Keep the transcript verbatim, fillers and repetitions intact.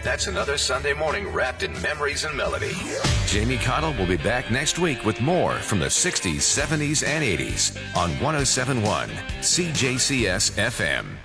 That's another Sunday morning wrapped in memories and melody. Jamie Cottle will be back next week with more from the sixties, seventies, and eighties on one oh seven point one C J C S F M.